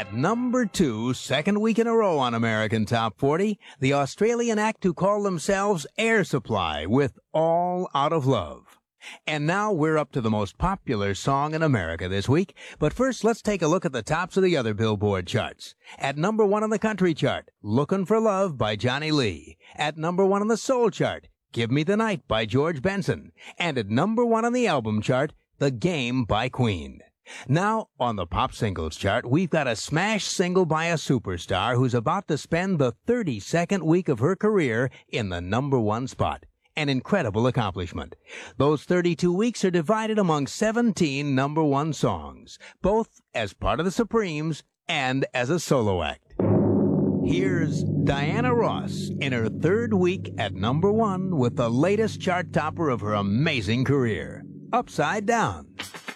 At number 2, second week in a row on American Top 40, the Australian act who call themselves Air Supply with All Out of Love. And now we're up to the most popular song in America this week. But first, let's take a look at the tops of the other Billboard charts. At number 1 on the country chart, Lookin' for Love by Johnny Lee. At number 1 on the soul chart, Give Me the Night by George Benson. And at number 1 on the album chart, The Game by Queen. Now, on the pop singles chart, we've got a smash single by a superstar who's about to spend the 32nd week of her career in the number 1 spot. An incredible accomplishment. Those 32 weeks are divided among 17 number 1 songs, both as part of the Supremes and as a solo act. Here's Diana Ross in her 3rd week at number 1 with the latest chart topper of her amazing career, Upside Down.